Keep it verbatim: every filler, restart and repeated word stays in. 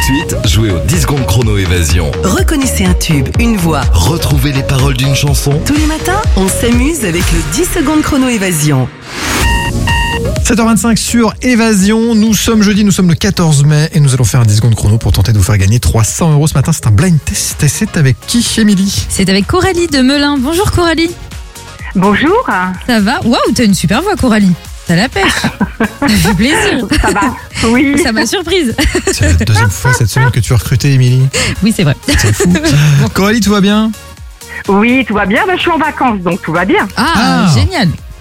suite, jouez au dix secondes chrono évasion. Reconnaissez un tube, une voix. Retrouvez les paroles d'une chanson. Tous les matins, on s'amuse avec le dix secondes chrono évasion. sept heures vingt-cinq sur Évasion, nous sommes jeudi, nous sommes le quatorze mai et nous allons faire un dix secondes chrono pour tenter de vous faire gagner trois cents euros ce matin. C'est un blind test et c'est avec qui, Émilie? C'est avec Coralie de Melun. Bonjour Coralie. Bonjour. Ça va? Waouh, t'as une super voix Coralie. T'as la pêche. Ça fait plaisir. Ça va? Oui. Ça m'a surprise. C'est la deuxième fois cette semaine que tu as recruté, Émilie. Oui, c'est vrai. C'est fou. Coralie, tout va bien? Oui, tout va bien. Ben, je suis en vacances, donc tout va bien. Ah, Ah. génial.